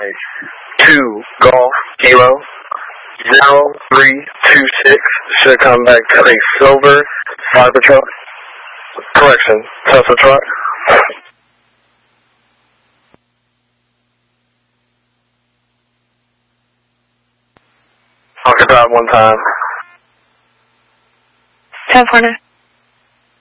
2 Golf Kilo 0326 should come back to a silver Cybertruck. Correction, Tesla truck. Occupied one time. 10-4.